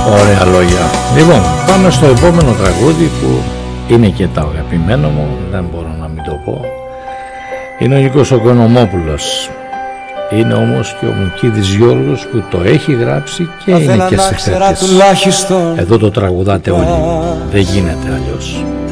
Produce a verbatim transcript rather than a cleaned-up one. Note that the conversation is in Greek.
Ωραία λόγια. Λοιπόν, πάμε στο επόμενο τραγούδι που είναι και το αγαπημένο μου, δεν μπορώ να μην το πω. Είναι ο Νίκος ο Κονομόπουλος. Είναι όμως και ο Μουκίδης Γιώργος που το έχει γράψει και είναι και σε τέτοιες. Εδώ το τραγουδάτε όλοι, δεν γίνεται αλλιώς.